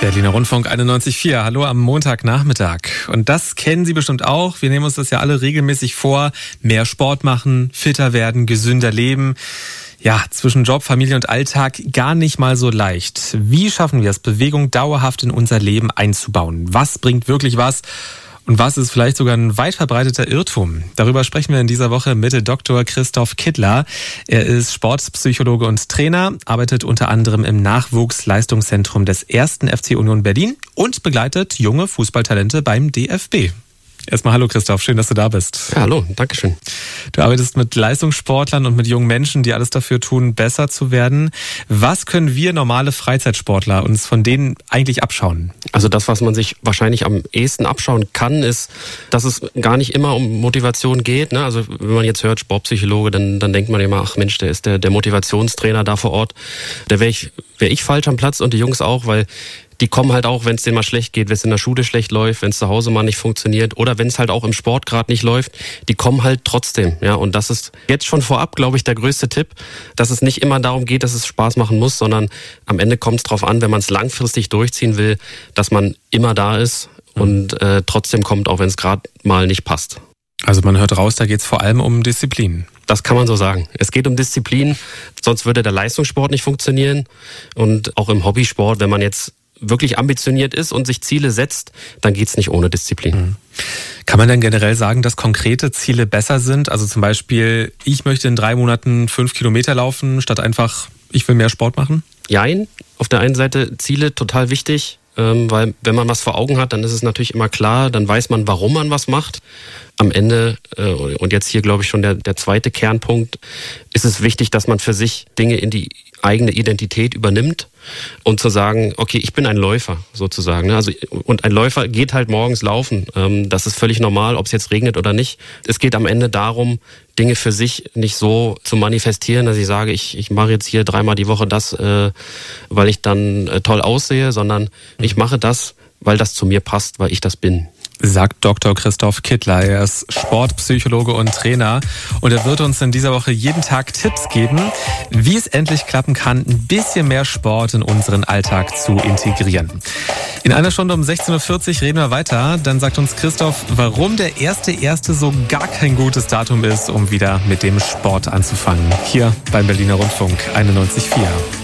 Berliner Rundfunk 91.4. Hallo am Montagnachmittag. Und das kennen Sie bestimmt auch. Wir nehmen uns das ja alle regelmäßig vor. Mehr Sport machen, fitter werden, gesünder leben. Ja, zwischen Job, Familie und Alltag gar nicht mal so leicht. Wie schaffen wir es, Bewegung dauerhaft in unser Leben einzubauen? Was bringt wirklich was? Und was ist vielleicht sogar ein weit verbreiteter Irrtum? Darüber sprechen wir in dieser Woche mit Dr. Christoph Kittler. Er ist Sportpsychologe und Trainer, arbeitet unter anderem im Nachwuchsleistungszentrum des 1. FC Union Berlin und begleitet junge Fußballtalente beim DFB. Erstmal hallo Christoph, schön, dass du da bist. Ja, hallo, dankeschön. Du arbeitest mit Leistungssportlern und mit jungen Menschen, die alles dafür tun, besser zu werden. Was können wir normale Freizeitsportler uns von denen eigentlich abschauen? Also das, was man sich wahrscheinlich am ehesten abschauen kann, ist, dass es gar nicht immer um Motivation geht. Ne? Also wenn man jetzt hört Sportpsychologe, dann denkt man immer, ach Mensch, der ist der Motivationstrainer da vor Ort. Da wäre ich falsch am Platz und die Jungs auch, weil die kommen halt auch, wenn es denen mal schlecht geht, wenn es in der Schule schlecht läuft, wenn es zu Hause mal nicht funktioniert oder wenn es halt auch im Sport gerade nicht läuft, die kommen halt trotzdem. Ja, und das ist jetzt schon vorab, glaube ich, der größte Tipp, dass es nicht immer darum geht, dass es Spaß machen muss, sondern am Ende kommt es drauf an, wenn man es langfristig durchziehen will, dass man immer da ist und trotzdem kommt, auch wenn es gerade mal nicht passt. Also man hört raus, da geht es vor allem um Disziplin. Das kann man so sagen. Es geht um Disziplin, sonst würde der Leistungssport nicht funktionieren. Und auch im Hobbysport, wenn man jetzt wirklich ambitioniert ist und sich Ziele setzt, dann geht's nicht ohne Disziplin. Kann man denn generell sagen, dass konkrete Ziele besser sind? Also zum Beispiel, ich möchte in 3 Monaten 5 Kilometer laufen, statt einfach, ich will mehr Sport machen? Jein. Auf der einen Seite Ziele total wichtig, weil wenn man was vor Augen hat, dann ist es natürlich immer klar, dann weiß man, warum man was macht. Am Ende, und jetzt hier glaube ich schon der zweite Kernpunkt, ist es wichtig, dass man für sich Dinge in die eigene Identität übernimmt und zu sagen, okay, ich bin ein Läufer sozusagen. Also, und ein Läufer geht halt morgens laufen. Das ist völlig normal, ob es jetzt regnet oder nicht. Es geht am Ende darum, Dinge für sich nicht so zu manifestieren, dass ich sage, ich mache jetzt hier 3-mal die Woche das, weil ich dann toll aussehe, sondern ich mache das, weil das zu mir passt, weil ich das bin. Sagt Dr. Christoph Kittler. Er ist Sportpsychologe und Trainer und er wird uns in dieser Woche jeden Tag Tipps geben, wie es endlich klappen kann, ein bisschen mehr Sport in unseren Alltag zu integrieren. In einer Stunde um 16.40 Uhr reden wir weiter. Dann sagt uns Christoph, warum der 1.1. so gar kein gutes Datum ist, um wieder mit dem Sport anzufangen. Hier beim Berliner Rundfunk 91.4.